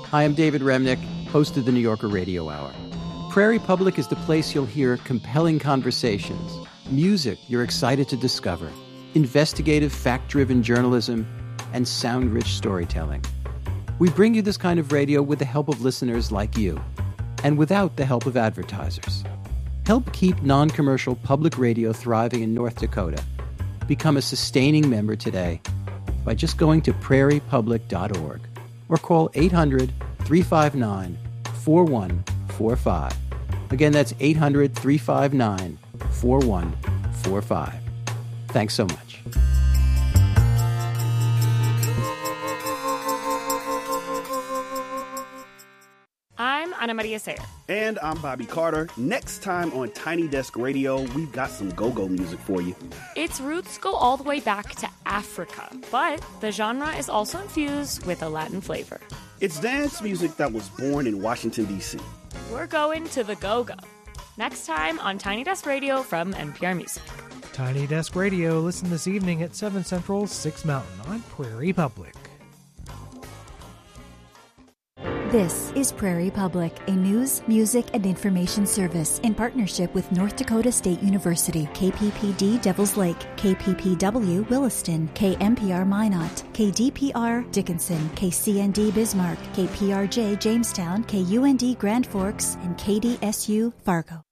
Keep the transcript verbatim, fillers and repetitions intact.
Hi, I'm David Remnick, host of the New Yorker Radio Hour. Prairie Public is the place you'll hear compelling conversations, music you're excited to discover, investigative, fact-driven journalism, and sound-rich storytelling. We bring you this kind of radio with the help of listeners like you, and without the help of advertisers. Help keep non-commercial public radio thriving in North Dakota. Become a sustaining member today by just going to prairie public dot org or call eight hundred, three five nine, four one four five. Again, that's eight hundred, three five nine, four one four five. Thanks so much. I'm Ana Maria Sayer. And I'm Bobby Carter. Next time on Tiny Desk Radio, we've got some go-go music for you. Its roots go all the way back to Africa, but the genre is also infused with a Latin flavor. It's dance music that was born in Washington, D C. We're going to the go-go. Next time on Tiny Desk Radio from N P R Music. Tiny Desk Radio, listen this evening at seven Central, six Mountain on Prairie Public. This is Prairie Public, a news, music, and information service in partnership with North Dakota State University, K P P D Devils Lake, K P P W Williston, K M P R Minot, K D P R Dickinson, K C N D Bismarck, K P R J Jamestown, K U N D Grand Forks, and K D S U Fargo.